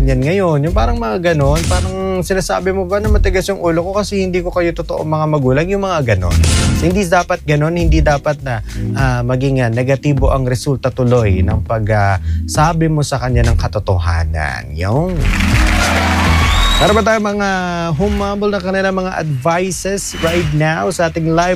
ganyan ngayon. Yung parang mga ganon, parang sinasabi mo ba na matigas yung ulo ko kasi hindi ko kayo totoo mga magulang, yung mga ganon. So, hindi dapat ganon, hindi dapat na maging negatibo ang resulta tuloy ng pag sabi mo sa kanya ng katotohanan. Yung para ba tayo mga humble na kanila mga advices right now sa ating live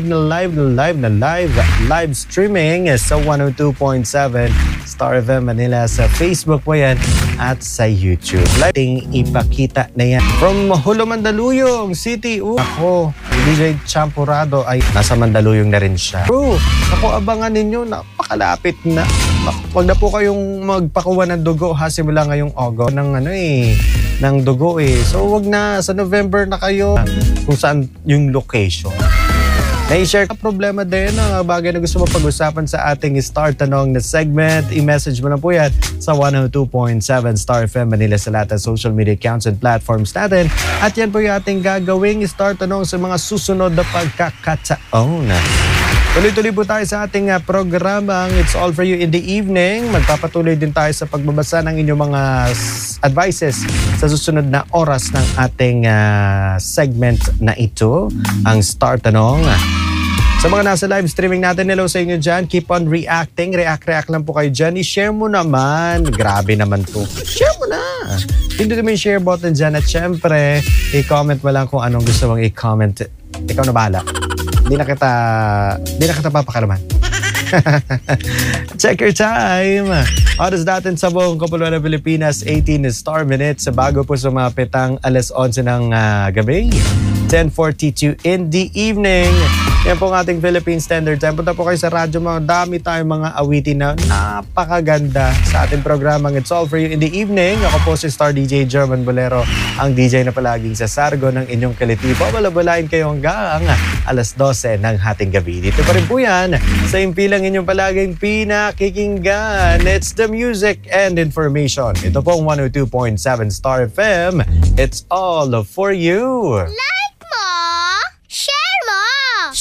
streaming sa 102.7 Star FM Manila sa Facebook po yan at sa YouTube. Ating ipakita na yan. From Hulo Mandaluyong City, ako, DJ Champurado ay nasa Mandaluyong na rin siya. Bro, ako abangan ninyo, napakalapit na. Wag na po kayong magpakuha ng dugo ha, simula ngayong August ng dugo eh. So wag na, sa November na kayo kung saan yung location. Na-share ka problema din ang bagay na gusto mo pag-usapan sa ating Star Tanong na segment. I-message mo na po yan sa 102.7 Star FM Manila sa lahat ng social media accounts and platforms natin. At yan po yung ating gagawing Star Tanong sa mga susunod na pagkakataon. Tuloy-tuloy po tayo sa ating programang It's All For You in the Evening. Magpapatuloy din tayo sa pagbabasa ng inyong mga advices sa susunod na oras ng ating segment na ito, ang Star Tanong. Sa mga nasa live streaming natin, hello sa inyo dyan. Keep on reacting. React lang po kayo dyan. I-share mo naman. Grabe naman to. Share mo na. Pindutin mo yung share button dyan. At syempre, i-comment mo lang kung anong gusto mong i-comment. Ikaw na bahala. Hindi na kita papakalaman. Check your time. Oras natin sa buong Kapuluan ng Pilipinas, 18 star minutes. Bago po sumapit ang alas 11 ng gabi. 10:42 in the evening. Yan po ang ating Philippine Standard Time. Punta po kayo sa radyo. Dami tayong mga awitin na napakaganda sa ating programang It's All For You in the Evening. Ako po si Star DJ German Bolero, ang DJ na palaging sa sargo ng inyong kalitibo. Balabalain kayo hanggang alas 12 ng hating gabi. Dito pa rin po yan sa impilang inyong palaging pinakikinggan. It's the music and information. Ito pong 102.7 Star FM. It's all for you.